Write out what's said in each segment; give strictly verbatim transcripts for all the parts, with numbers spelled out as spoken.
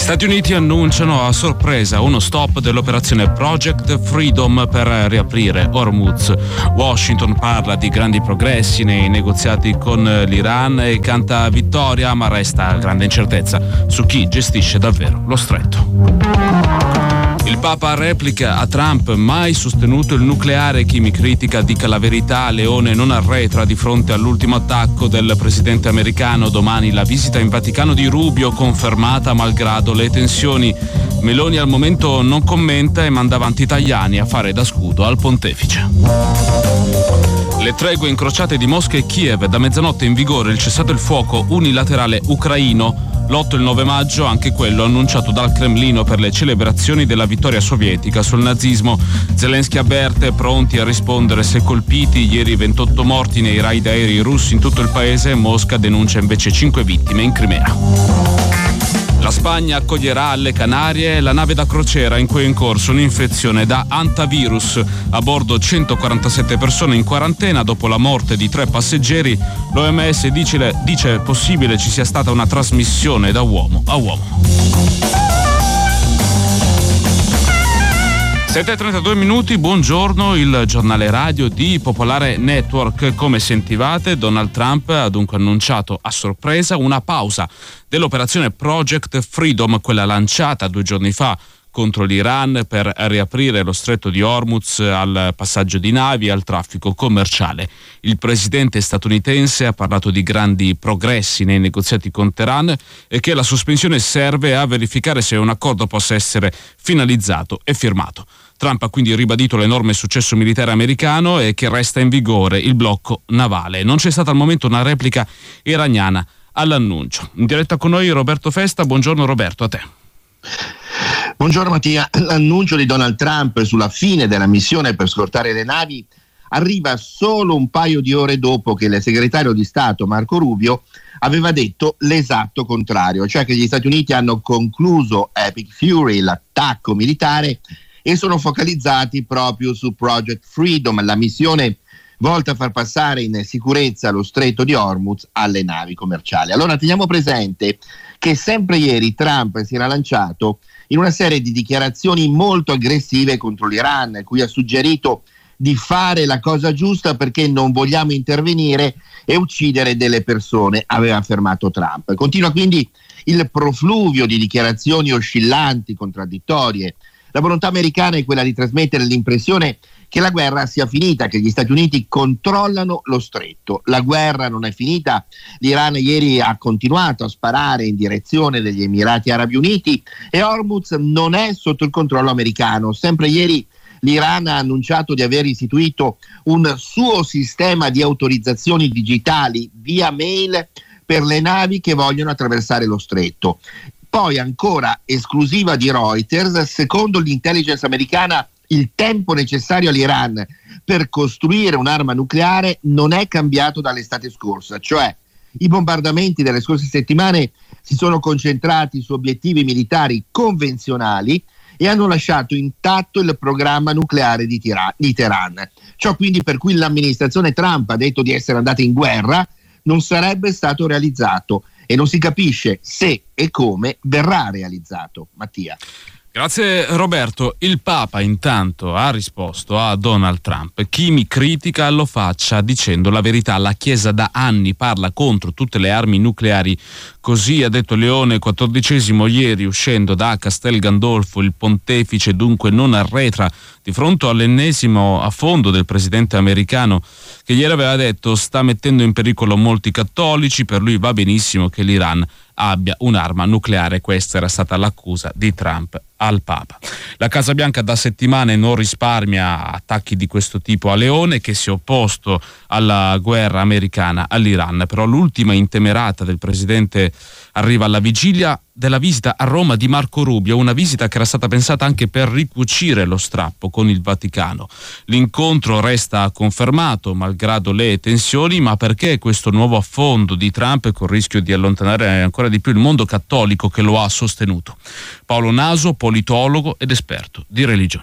Stati Uniti annunciano a sorpresa uno stop dell'operazione Project Freedom per riaprire Hormuz. Washington parla di grandi progressi nei negoziati con l'Iran e canta vittoria, ma resta grande incertezza su chi gestisce davvero lo stretto. Il Papa replica a Trump: mai sostenuto il nucleare. Chi mi critica dica la verità. Leone non arretra di fronte all'ultimo attacco del presidente americano. Domani la visita in Vaticano di Rubio, confermata malgrado le tensioni. Meloni al momento non commenta e manda avanti Tajani a fare da scudo al pontefice. Le tregue incrociate di Mosca e Kiev, da mezzanotte in vigore il cessate il fuoco unilaterale ucraino. L'otto e il nove maggio, anche quello annunciato dal Cremlino per le celebrazioni della vittoria sovietica sul nazismo. Zelensky avverte: pronti a rispondere se colpiti. Ieri ventotto morti nei raid aerei russi in tutto il paese. Mosca denuncia invece cinque vittime in Crimea. La Spagna accoglierà alle Canarie la nave da crociera in cui è in corso un'infezione da antivirus. A bordo centoquarantasette persone in quarantena dopo la morte di tre passeggeri. L'O M S dice, dice possibile ci sia stata una trasmissione da uomo a uomo. sette e trentadue minuti, buongiorno, il giornale radio di Popolare Network. Come sentivate, Donald Trump ha dunque annunciato a sorpresa una pausa dell'operazione Project Freedom, quella lanciata due giorni fa contro l'Iran per riaprire lo stretto di Hormuz al passaggio di navi e al traffico commerciale. Il presidente statunitense ha parlato di grandi progressi nei negoziati con Teheran e che la sospensione serve a verificare se un accordo possa essere finalizzato e firmato. Trump ha quindi ribadito l'enorme successo militare americano e che resta in vigore il blocco navale. Non c'è stata al momento una replica iraniana all'annuncio. In diretta con noi Roberto Festa. Buongiorno Roberto, a te. Buongiorno Mattia. L'annuncio di Donald Trump sulla fine della missione per scortare le navi arriva solo un paio di ore dopo che il segretario di Stato Marco Rubio aveva detto l'esatto contrario, cioè che gli Stati Uniti hanno concluso Epic Fury, l'attacco militare, e sono focalizzati proprio su Project Freedom, la missione volta a far passare in sicurezza lo stretto di Hormuz alle navi commerciali. Allora teniamo presente che sempre ieri Trump si era lanciato in una serie di dichiarazioni molto aggressive contro l'Iran, in cui ha suggerito di fare la cosa giusta perché non vogliamo intervenire e uccidere delle persone, aveva affermato Trump. Continua quindi il profluvio di dichiarazioni oscillanti, contraddittorie. La volontà americana è quella di trasmettere l'impressione che la guerra sia finita, che gli Stati Uniti controllano lo stretto. La guerra non è finita. L'Iran ieri ha continuato a sparare in direzione degli Emirati Arabi Uniti e Hormuz non è sotto il controllo americano. Sempre ieri l'Iran ha annunciato di aver istituito un suo sistema di autorizzazioni digitali via mail per le navi che vogliono attraversare lo stretto. Poi ancora esclusiva di Reuters, secondo l'intelligence americana il tempo necessario all'Iran per costruire un'arma nucleare non è cambiato dall'estate scorsa, cioè i bombardamenti delle scorse settimane si sono concentrati su obiettivi militari convenzionali e hanno lasciato intatto il programma nucleare di, Tira- di Teheran. Ciò quindi per cui l'amministrazione Trump ha detto di essere andata in guerra non sarebbe stato realizzato e non si capisce se e come verrà realizzato. Mattia. Grazie Roberto. Il Papa intanto ha risposto a Donald Trump: chi mi critica lo faccia dicendo la verità. La Chiesa da anni parla contro tutte le armi nucleari. Così ha detto Leone quattordicesimo ieri uscendo da Castel Gandolfo. Il pontefice dunque non arretra di fronte all'ennesimo affondo del presidente americano, che ieri aveva detto sta mettendo in pericolo molti cattolici, per lui va benissimo che l'Iran abbia un'arma nucleare. Questa era stata l'accusa di Trump al Papa. La Casa Bianca da settimane non risparmia attacchi di questo tipo a Leone, che si è opposto alla guerra americana all'Iran. Però l'ultima intemerata del presidente arriva alla vigilia della visita a Roma di Marco Rubio, una visita che era stata pensata anche per ricucire lo strappo con il Vaticano. L'incontro resta confermato malgrado le tensioni, ma perché questo nuovo affondo di Trump con il rischio di allontanare ancora di più il mondo cattolico che lo ha sostenuto? Paolo Naso, politologo ed esperto di religioni.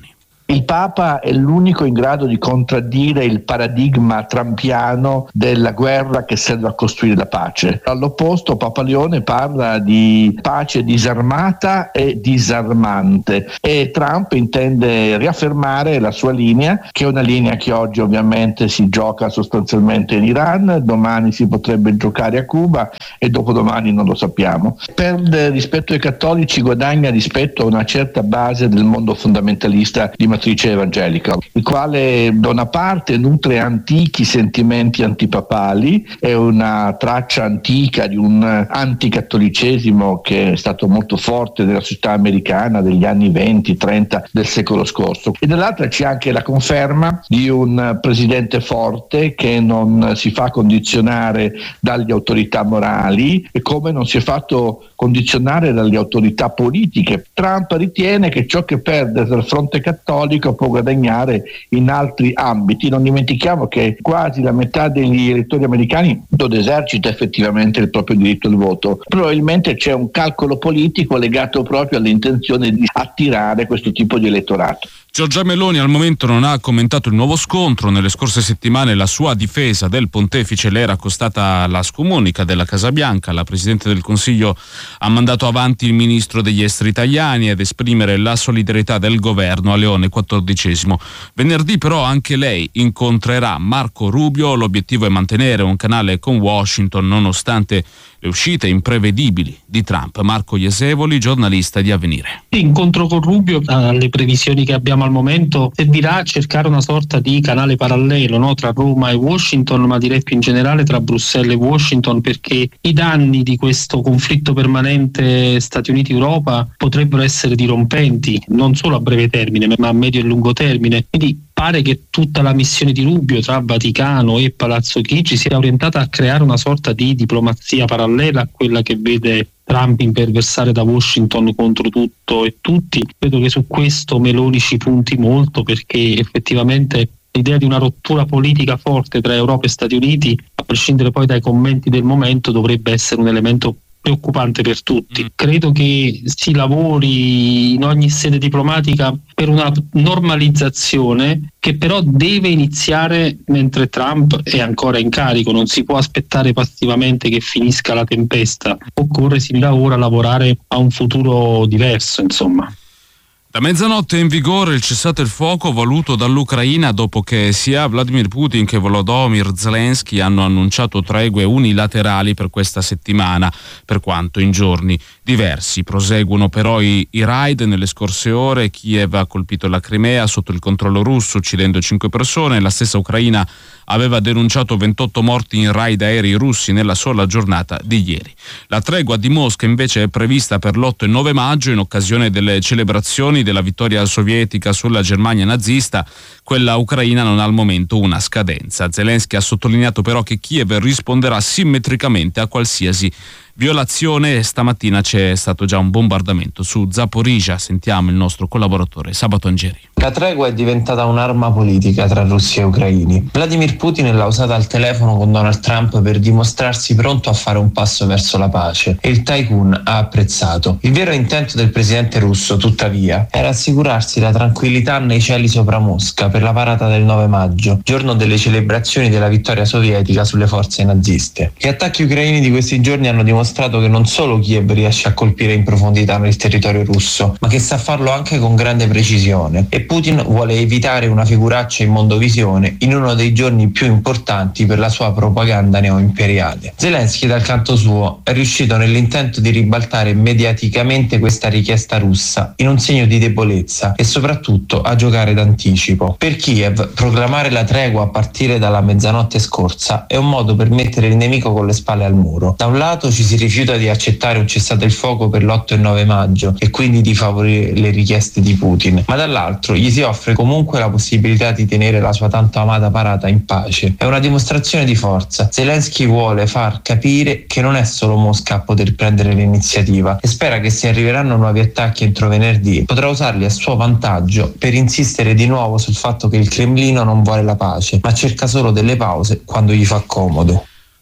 Il Papa è l'unico in grado di contraddire il paradigma trampiano della guerra che serve a costruire la pace. All'opposto, Papa Leone parla di pace disarmata e disarmante, e Trump intende riaffermare la sua linea, che è una linea che oggi ovviamente si gioca sostanzialmente in Iran, domani si potrebbe giocare a Cuba e dopodomani non lo sappiamo. Perde rispetto ai cattolici, guadagna rispetto a una certa base del mondo fondamentalista di matrice evangelica, il quale da una parte nutre antichi sentimenti antipapali e una traccia antica di un anticattolicesimo che è stato molto forte nella società americana degli anni venti trenta del secolo scorso, e dall'altra c'è anche la conferma di un presidente forte che non si fa condizionare dalle autorità morali e come non si è fatto condizionare dalle autorità politiche. Trump ritiene che ciò che perde dal fronte cattolico può guadagnare in altri ambiti. Non dimentichiamo che quasi la metà degli elettori americani non esercita effettivamente il proprio diritto al voto. Probabilmente c'è un calcolo politico legato proprio all'intenzione di attirare questo tipo di elettorato. Giorgia Meloni al momento non ha commentato il nuovo scontro. Nelle scorse settimane la sua difesa del pontefice le era costata la scomunica della Casa Bianca. La Presidente del Consiglio ha mandato avanti il Ministro degli Esteri italiani ad esprimere la solidarietà del governo a Leone quattordicesimo. Venerdì però anche lei incontrerà Marco Rubio. L'obiettivo è mantenere un canale con Washington nonostante le uscite imprevedibili di Trump. Marco Jesevoli, giornalista di Avvenire. L'incontro con Rubio, alle previsioni che abbiamo al momento, servirà a cercare una sorta di canale parallelo, no? Tra Roma e Washington, ma direi più in generale tra Bruxelles e Washington, perché i danni di questo conflitto permanente Stati Uniti-Europa potrebbero essere dirompenti, non solo a breve termine, ma a medio e lungo termine. Quindi pare che tutta la missione di Rubio tra Vaticano e Palazzo Chigi sia orientata a creare una sorta di diplomazia parallela a quella che vede Trump imperversare da Washington contro tutto e tutti. Credo che su questo Meloni ci punti molto, perché effettivamente l'idea di una rottura politica forte tra Europa e Stati Uniti, a prescindere poi dai commenti del momento, dovrebbe essere un elemento preoccupante per tutti. Credo che si lavori in ogni sede diplomatica per una normalizzazione che però deve iniziare mentre Trump è ancora in carico. Non si può aspettare passivamente che finisca la tempesta. Occorre sin da ora lavorare a un futuro diverso, insomma. Da mezzanotte è in vigore il cessate il fuoco voluto dall'Ucraina dopo che sia Vladimir Putin che Volodymyr Zelensky hanno annunciato tregue unilaterali per questa settimana, per quanto in giorni diversi. Proseguono però i, i raid. Nelle scorse ore Kiev ha colpito la Crimea sotto il controllo russo, uccidendo cinque persone. La stessa Ucraina aveva denunciato ventotto morti in raid aerei russi nella sola giornata di ieri. La tregua di Mosca invece è prevista per l'otto e nove maggio in occasione delle celebrazioni della vittoria sovietica sulla Germania nazista. Quella ucraina non ha al momento una scadenza. Zelensky ha sottolineato però che Kiev risponderà simmetricamente a qualsiasi violazione. Stamattina c'è stato già un bombardamento su Zaporizhzhia. Sentiamo il nostro collaboratore Sabato Angeri. La tregua è diventata un'arma politica tra russi e ucraini. Vladimir Putin l'ha usata al telefono con Donald Trump per dimostrarsi pronto a fare un passo verso la pace e il tycoon ha apprezzato. Il vero intento del presidente russo, tuttavia, era assicurarsi la tranquillità nei cieli sopra Mosca per la parata del nove maggio, giorno delle celebrazioni della vittoria sovietica sulle forze naziste. Gli attacchi ucraini di questi giorni hanno dimostrato che non solo Kiev riesce a colpire in profondità nel territorio russo, ma che sa farlo anche con grande precisione, e Putin vuole evitare una figuraccia in mondovisione in uno dei giorni più importanti per la sua propaganda neoimperiale. Zelensky, dal canto suo, è riuscito nell'intento di ribaltare mediaticamente questa richiesta russa in un segno di debolezza e soprattutto a giocare d'anticipo. Per Kiev, proclamare la tregua a partire dalla mezzanotte scorsa è un modo per mettere il nemico con le spalle al muro. Da un lato ci si rifiuta di accettare un cessate il fuoco per l'otto e nove maggio e quindi di favorire le richieste di Putin, ma dall'altro gli si offre comunque la possibilità di tenere la sua tanto amata parata in pace. È una dimostrazione di forza. Zelensky vuole far capire che non è solo Mosca a poter prendere l'iniziativa e spera che se arriveranno nuovi attacchi entro venerdì potrà usarli a suo vantaggio per insistere di nuovo sul fatto che il Cremlino non vuole la pace, ma cerca solo delle pause quando gli fa comodo.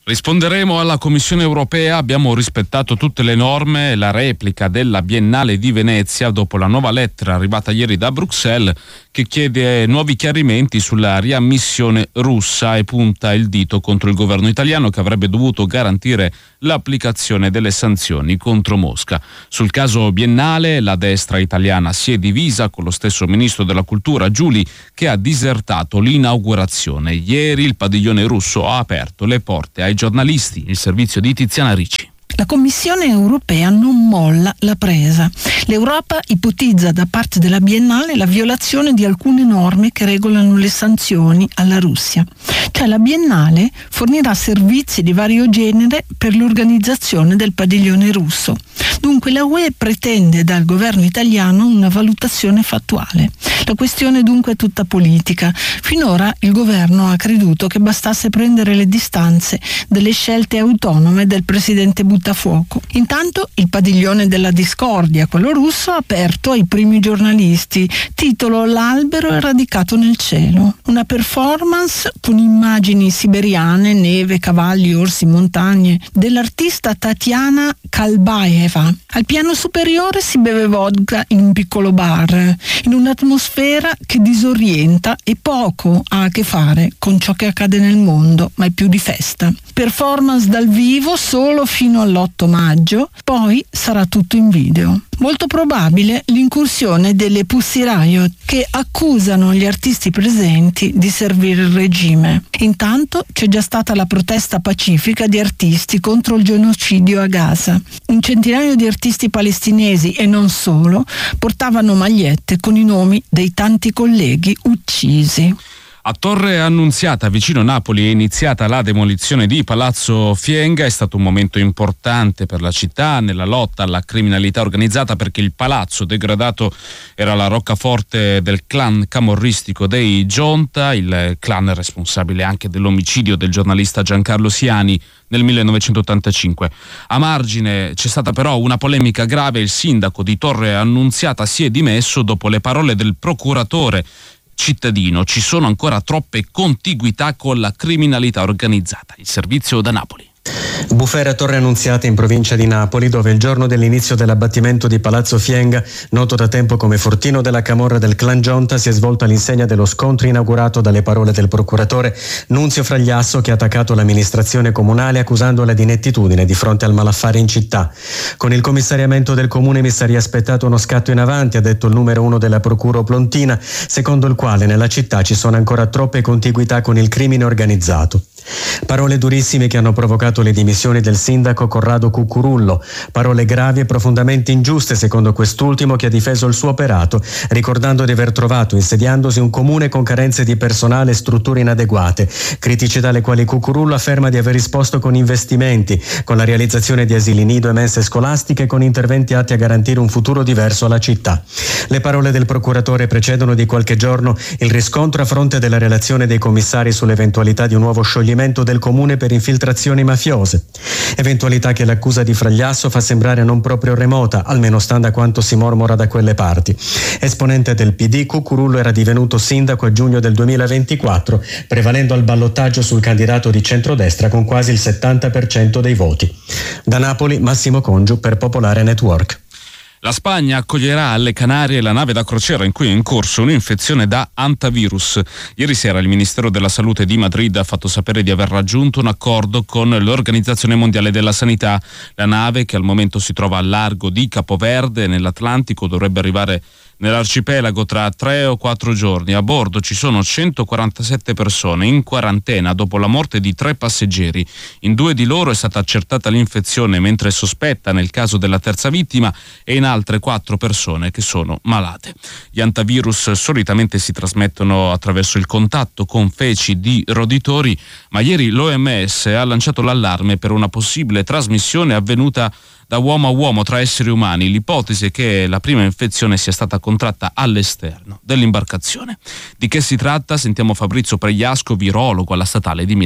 Risponderemo alla Commissione europea, abbiamo rispettato tutte le norme, la replica della Biennale di Venezia dopo la nuova lettera arrivata ieri da Bruxelles che chiede nuovi chiarimenti sulla riammissione russa e punta il dito contro il governo italiano che avrebbe dovuto garantire l'applicazione delle sanzioni contro Mosca. Sul caso Biennale la destra italiana si è divisa con lo stesso ministro della cultura Giuli che ha disertato l'inaugurazione. Ieri il padiglione russo ha aperto le porte ai giornalisti. Il servizio di Tiziana Ricci. La Commissione europea non molla la presa. L'Europa ipotizza da parte della Biennale la violazione di alcune norme che regolano le sanzioni alla Russia. Cioè la Biennale fornirà servizi di vario genere per l'organizzazione del padiglione russo. Dunque la U E pretende dal governo italiano una valutazione fattuale. La questione dunque è tutta politica. Finora il governo ha creduto che bastasse prendere le distanze delle scelte autonome del presidente Buttafuoco. Intanto il padiglione della discordia, quello russo, ha aperto ai primi giornalisti. Titolo: L'albero è radicato nel cielo. Una performance con immagini siberiane, neve, cavalli, orsi, montagne, dell'artista Tatiana Kalbaeva. Al piano superiore si beve vodka in un piccolo bar, in un'atmosfera che disorienta e poco ha a che fare con ciò che accade nel mondo, ma è più di festa. Performance dal vivo solo fino all'otto maggio, poi sarà tutto in video. Molto probabile l'incursione delle Pussy Riot che accusano gli artisti presenti di servire il regime. Intanto c'è già stata la protesta pacifica di artisti contro il genocidio a Gaza. Un centinaio di artisti palestinesi e non solo portavano magliette con i nomi dei tanti colleghi uccisi. A Torre Annunziata, vicino Napoli, è iniziata la demolizione di Palazzo Fienga. È stato un momento importante per la città nella lotta alla criminalità organizzata perché il palazzo degradato era la roccaforte del clan camorristico dei Gionta, il clan responsabile anche dell'omicidio del giornalista Giancarlo Siani nel millenovecentottantacinque. A margine c'è stata però una polemica grave. Il sindaco di Torre Annunziata si è dimesso dopo le parole del procuratore cittadino. Ci sono ancora troppe contiguità con la criminalità organizzata. Il servizio da Napoli. Bufera Torre Annunziata in provincia di Napoli, dove il giorno dell'inizio dell'abbattimento di Palazzo Fienga, noto da tempo come fortino della camorra del clan Gionta, si è svolta all'insegna dello scontro inaugurato dalle parole del procuratore Nunzio Fragliasso, che ha attaccato l'amministrazione comunale accusandola di inettitudine di fronte al malaffare in città. Con il commissariamento del comune mi sarei aspettato uno scatto in avanti, ha detto il numero uno della procura oplontina, secondo il quale nella città ci sono ancora troppe contiguità con il crimine organizzato. Parole durissime che hanno provocato le dimissioni del sindaco Corrado Cucurullo, parole gravi e profondamente ingiuste secondo quest'ultimo, che ha difeso il suo operato, ricordando di aver trovato insediandosi un comune con carenze di personale e strutture inadeguate, criticità alle quali Cucurullo afferma di aver risposto con investimenti, con la realizzazione di asili nido e mense scolastiche, con interventi atti a garantire un futuro diverso alla città. Le parole del procuratore precedono di qualche giorno il riscontro a fronte della relazione dei commissari sull'eventualità di un nuovo scioglimento del comune per infiltrazioni mafiose, eventualità che l'accusa di Fragliasso fa sembrare non proprio remota, almeno stando a quanto si mormora da quelle parti. Esponente del P D, Cucurullo era divenuto sindaco a giugno del duemilaventiquattro, prevalendo al ballottaggio sul candidato di centrodestra con quasi il settanta per cento dei voti. Da Napoli, Massimo Congiu per Popolare Network. La Spagna accoglierà alle Canarie la nave da crociera in cui è in corso un'infezione da antivirus. Ieri sera il Ministero della Salute di Madrid ha fatto sapere di aver raggiunto un accordo con l'Organizzazione Mondiale della Sanità. La nave, che al momento si trova al largo di Capoverde nell'Atlantico, dovrebbe arrivare nell'arcipelago tra tre o quattro giorni. A bordo ci sono centoquarantasette persone in quarantena dopo la morte di tre passeggeri. In due di loro è stata accertata l'infezione, mentre è sospetta nel caso della terza vittima e in altre quattro persone che sono malate. Gli antivirus solitamente si trasmettono attraverso il contatto con feci di roditori, ma ieri l'O M S ha lanciato l'allarme per una possibile trasmissione avvenuta da uomo a uomo tra esseri umani. L'ipotesi è che la prima infezione sia stata contratta all'esterno dell'imbarcazione. Di che si tratta? Sentiamo Fabrizio Pregliasco, virologo alla Statale di Milano.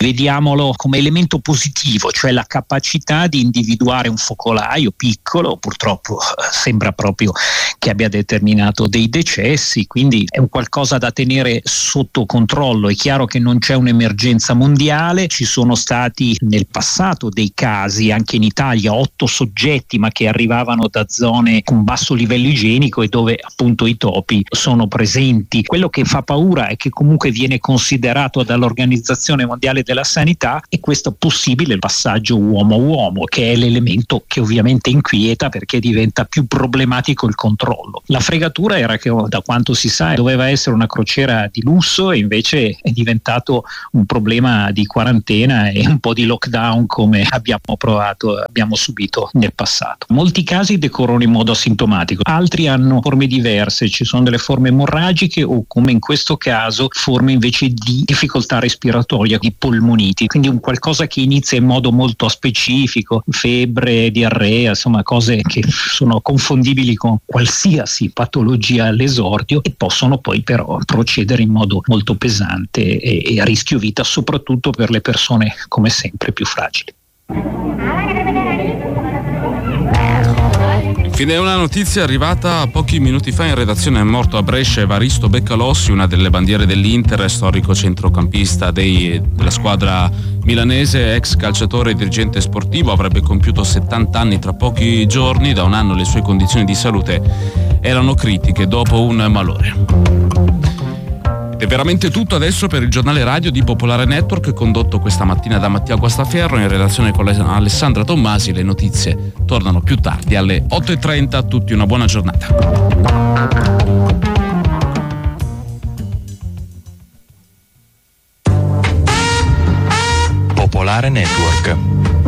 vediamolo come elemento positivo, cioè la capacità di individuare un focolaio piccolo, purtroppo sembra proprio che abbia determinato dei decessi, quindi è un qualcosa da tenere sotto controllo. È chiaro che non c'è un'emergenza mondiale, ci sono stati nel passato dei casi anche in Italia, otto soggetti ma che arrivavano da zone con basso livello igienico e dove appunto i topi sono presenti. Quello che fa paura è che comunque viene considerato dall'Organizzazione Mondiale della Sanità e questo possibile passaggio uomo-uomo, che è l'elemento che ovviamente inquieta perché diventa più problematico il controllo. La fregatura era che, da quanto si sa, doveva essere una crociera di lusso e invece è diventato un problema di quarantena e un po' di lockdown come abbiamo provato, abbiamo subito nel passato. Molti casi decorrono in modo asintomatico, altri hanno forme diverse, ci sono delle forme emorragiche o, come in questo caso, forme invece di difficoltà respiratoria, di polmoniti, quindi un qualcosa che inizia in modo molto specifico, febbre, diarrea, insomma cose che sono confondibili con qualsiasi patologia all'esordio e possono poi però procedere in modo molto pesante e, e a rischio vita, soprattutto per le persone come sempre più fragili. Infine una notizia arrivata pochi minuti fa in redazione: è morto a Brescia Evaristo Beccalossi, una delle bandiere dell'Inter, storico centrocampista dei, della squadra milanese, ex calciatore e dirigente sportivo. Avrebbe compiuto settanta anni tra pochi giorni. Da un anno le sue condizioni di salute erano critiche dopo un malore. È veramente tutto adesso per il giornale radio di Popolare Network, condotto questa mattina da Mattia Guastaferro in redazione con Alessandra Tommasi. Le notizie tornano più tardi alle otto e trenta. A tutti una buona giornata. Popolare Network.